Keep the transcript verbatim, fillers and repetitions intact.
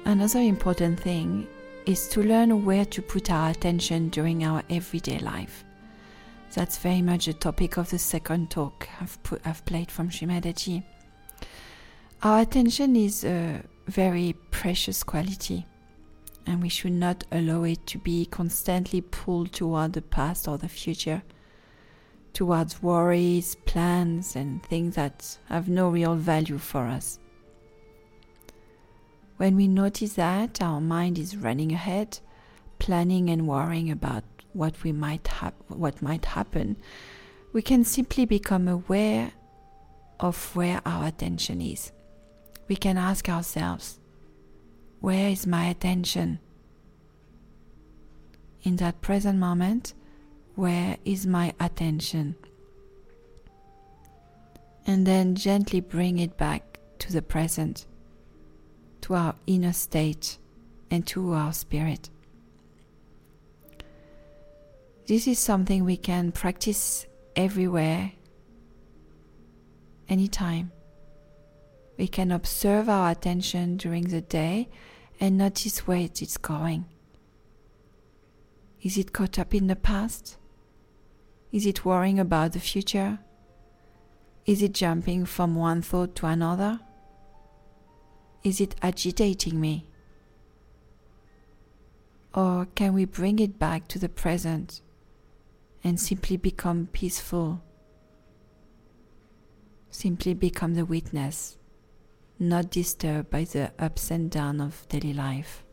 Another important thing is to learn where to put our attention during our everyday life. That's very much the topic of the second talk I've, put, I've played from Srimadaji. Our attention is a very precious quality, and we should not allow it to be constantly pulled toward the past or the future, towards worries, plans, and things that have no real value for us. When we notice that our mind is running ahead, planning and worrying about what we might hap- what might happen, we can simply become aware of where our attention is. We can ask ourselves, where is my attention? In that present moment, where is my attention? And then gently bring it back to the present, to our inner state and to our spirit. This is something we can practice everywhere, anytime. We can observe our attention during the day and notice where it is going. Is it caught up in the past? Is it worrying about the future? Is it jumping from one thought to another? Is it agitating me? Or can we bring it back to the present and simply become peaceful? Simply become the witness, not disturbed by the ups and downs of daily life.